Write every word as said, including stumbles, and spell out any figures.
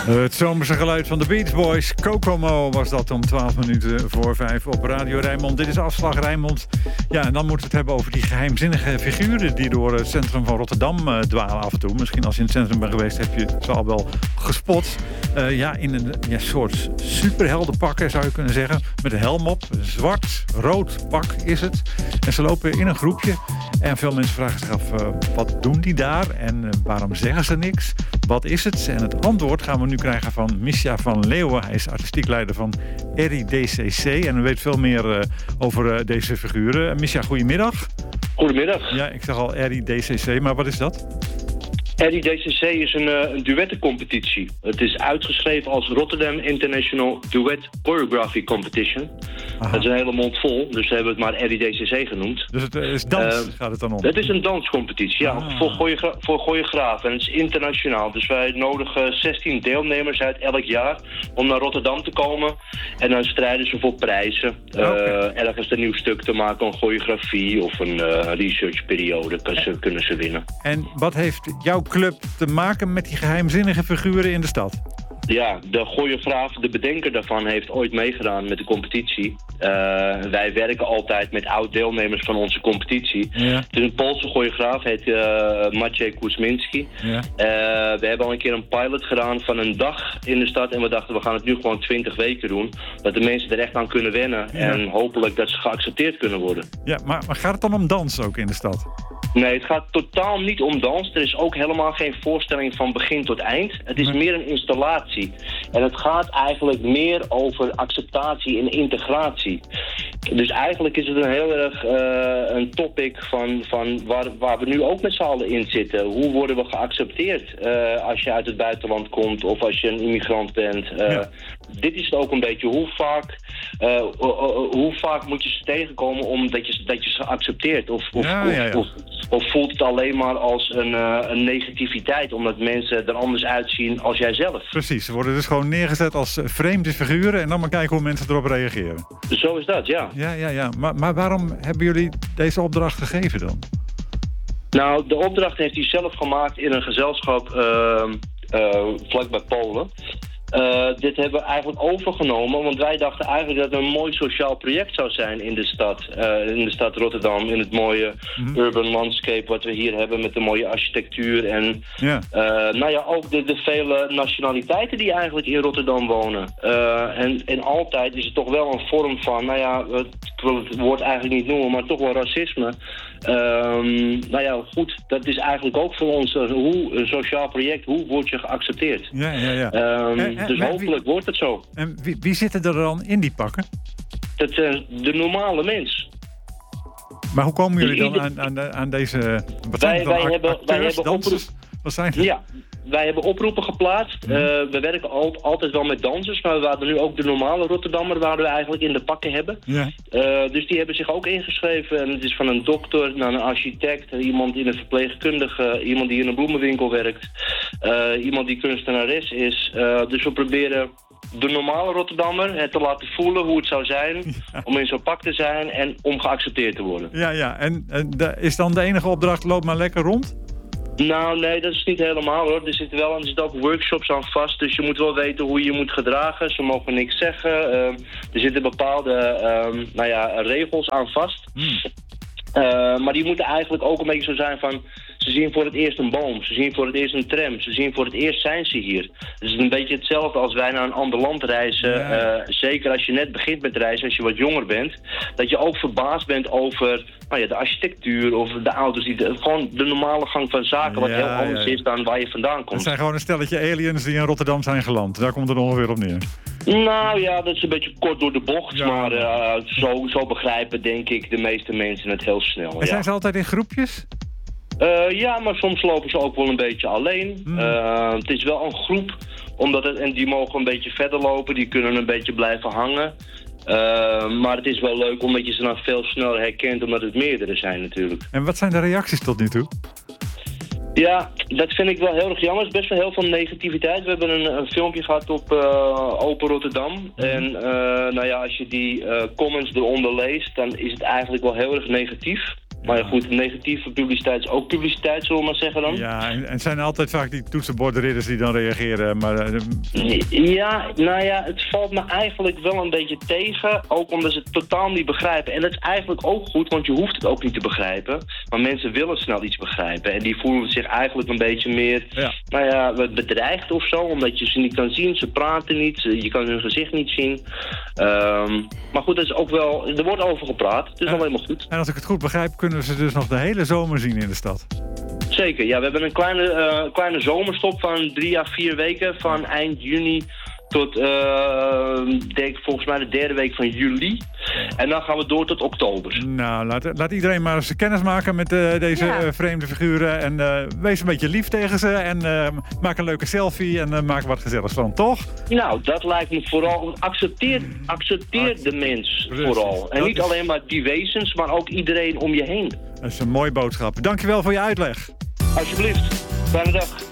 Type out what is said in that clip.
Het zomerse geluid van de Beach Boys. Kokomo was dat om twaalf minuten voor vijf op Radio Rijnmond. Dit is Afslag Rijnmond. Ja, en dan moeten we het hebben over die geheimzinnige figuren die door het centrum van Rotterdam uh, dwalen af en toe. Misschien als je in het centrum bent geweest heb je ze al wel gespot. Uh, ja, in een ja, soort superheldenpakken zou je kunnen zeggen. Met een helm op. Zwart-rood pak is het. En ze lopen in een groepje. En veel mensen vragen zich af, uh, wat doen die daar? En uh, waarom zeggen ze niks? Wat is het? En het antwoord gaan we nu krijgen van Misja van Leeuwen. Hij is artistiek leider van R I D C C. En u weet veel meer uh, over uh, deze figuren. Uh, Misja, goedemiddag. Goedemiddag. Ja, ik zeg al R I D C C, maar wat is dat? R I D C C is een, uh, een duettencompetitie. Het is uitgeschreven als Rotterdam International Duet Choreography Competition. Aha. Dat is een hele mond vol, dus we hebben het maar R I D C C genoemd. Dus het is dans, uh, gaat het dan om? Het is een danscompetitie, ja, ah. voor, choreogra- voor choreografen. En het is internationaal, dus wij nodigen zestien deelnemers uit elk jaar om naar Rotterdam te komen. En dan strijden ze voor prijzen. Uh, okay. Ergens een nieuw stuk te maken, een choreografie of een uh, researchperiode kunnen ze, kunnen ze winnen. En wat heeft jouw club te maken met die geheimzinnige figuren in de stad? Ja, de choreograaf, de bedenker daarvan, heeft ooit meegedaan met de competitie. Uh, wij werken altijd met oud-deelnemers van onze competitie. Ja. Het is een Poolse choreograaf, heet uh, Maciej Kuzminski. Ja. Uh, we hebben al een keer een pilot gedaan van een dag in de stad. En we dachten, we gaan het nu gewoon twintig weken doen. Dat de mensen er echt aan kunnen wennen. Ja. En hopelijk dat ze geaccepteerd kunnen worden. Ja, maar, maar gaat het dan om dans ook in de stad? Nee, het gaat totaal niet om dans. Er is ook helemaal geen voorstelling van begin tot eind. Het is nee. meer een installatie. En het gaat eigenlijk meer over acceptatie en integratie. Dus eigenlijk is het een heel erg uh, een topic van, van waar, waar we nu ook met z'n allen in zitten. Hoe worden we geaccepteerd uh, als je uit het buitenland komt of als je een immigrant bent? Uh, ja. Dit is het ook een beetje. Hoe vaak, uh, uh, uh, hoe vaak moet je ze tegenkomen omdat je, dat je ze accepteert? Of, of, ja, ja, ja. of, of, of voelt het alleen maar als een, uh, een negativiteit omdat mensen er anders uitzien als jijzelf? Precies, ze worden dus gewoon neergezet als vreemde figuren en dan maar kijken hoe mensen erop reageren. Zo is dat, ja. Ja, ja, ja. Maar, maar waarom hebben jullie deze opdracht gegeven dan? Nou, de opdracht heeft hij zelf gemaakt in een gezelschap uh, uh, vlakbij Polen. Uh, dit hebben we eigenlijk overgenomen, want wij dachten eigenlijk dat het een mooi sociaal project zou zijn in de stad. Uh, in de stad Rotterdam, in het mooie mm-hmm. urban landscape wat we hier hebben met de mooie architectuur. En yeah. uh, nou ja, ook de, de vele nationaliteiten die eigenlijk in Rotterdam wonen. Uh, en, en altijd is het toch wel een vorm van, nou ja, ik wil het woord eigenlijk niet noemen, maar toch wel racisme. Um, nou ja, goed, dat is eigenlijk ook voor ons uh, hoe, een sociaal project, hoe word je geaccepteerd? Ja, ja, ja. Um, en, en, dus hopelijk wie, wordt het zo. En wie, wie zitten er dan in die pakken? Dat uh, de normale mens. Maar hoe komen jullie dus dan ieder... aan, aan, aan deze... Wat wij, zijn wij, wij hebben, acteurs, wij hebben dansers? Wat zijn het? Ja, wij hebben oproepen geplaatst. Mm. Uh, we werken al, altijd wel met dansers, maar we hadden nu ook de normale Rotterdammer waar we eigenlijk in de pakken hebben. Ja. Uh, dus die hebben zich ook ingeschreven. En het is van een dokter naar een architect, iemand in een verpleegkundige, iemand die in een bloemenwinkel werkt, uh, iemand die kunstenares is. Uh, dus we proberen de normale Rotterdammer het te laten voelen hoe het zou zijn ja. om in zo'n pak te zijn en om geaccepteerd te worden. Ja, ja. En, en de, is dan de enige opdracht, loop maar lekker rond? Nou, nee, dat is niet helemaal hoor. Er zitten wel er zitten ook workshops aan vast, dus je moet wel weten hoe je je moet gedragen. Ze mogen niks zeggen. Uh, er zitten bepaalde uh, nou ja, regels aan vast. Hmm. Uh, maar die moeten eigenlijk ook een beetje zo zijn van, ze zien voor het eerst een boom, ze zien voor het eerst een tram, ze zien voor het eerst zijn ze hier. Dus het is een beetje hetzelfde als wij naar een ander land reizen. Ja. Uh, zeker als je net begint met reizen, als je wat jonger bent, dat je ook verbaasd bent over nou ja, de architectuur of de auto's, die de, gewoon de normale gang van zaken, wat ja, heel anders ja, ja. is dan waar je vandaan komt. Het zijn gewoon een stelletje aliens die in Rotterdam zijn geland. Daar komt het ongeveer op neer. Nou ja, dat is een beetje kort door de bocht, ja. maar uh, zo, zo begrijpen denk ik de meeste mensen het heel snel. En ja. zijn ze altijd in groepjes? Uh, ja, maar soms lopen ze ook wel een beetje alleen. Hmm. Uh, het is wel een groep, omdat het, en die mogen een beetje verder lopen, die kunnen een beetje blijven hangen. Uh, maar het is wel leuk omdat je ze dan veel sneller herkent, omdat het meerdere zijn natuurlijk. En wat zijn de reacties tot nu toe? Ja, dat vind ik wel heel erg jammer. Het is best wel heel veel negativiteit. We hebben een, een filmpje gehad op uh, Open Rotterdam. Mm. En uh, nou ja, als je die uh, comments eronder leest, dan is het eigenlijk wel heel erg negatief. Maar ja, goed, negatieve publiciteit is ook publiciteit, zullen we maar zeggen dan. Ja, en het zijn altijd vaak die toetsenbordridders die dan reageren. Maar, uh, ja, nou ja, het valt me eigenlijk wel een beetje tegen. Ook omdat ze het totaal niet begrijpen. En dat is eigenlijk ook goed, want je hoeft het ook niet te begrijpen. Maar mensen willen snel iets begrijpen. En die voelen zich eigenlijk een beetje meer, ja. nou ja, bedreigd of zo. Omdat je ze niet kan zien, ze praten niet, je kan hun gezicht niet zien. Um, maar goed, dat is ook wel, er wordt over gepraat. Het is wel helemaal goed. En als ik het goed begrijp, kunnen we ze dus nog de hele zomer zien in de stad? Zeker, ja. We hebben een kleine, uh, kleine zomerstop van drie à vier weken. Van eind juni tot, uh, denk, volgens mij de derde week van juli. En dan gaan we door tot oktober. Nou, laat, laat iedereen maar eens kennis maken met uh, deze ja. uh, vreemde figuren. En uh, wees een beetje lief tegen ze. En uh, maak een leuke selfie en uh, maak er wat gezelligs van, toch? Nou, dat lijkt me vooral. Accepteer, accepteer Accept. de mens Precies. vooral. En dat niet is... alleen maar die wezens, maar ook iedereen om je heen. Dat is een mooie boodschap. Dankjewel voor je uitleg. Alsjeblieft. Fijne dag.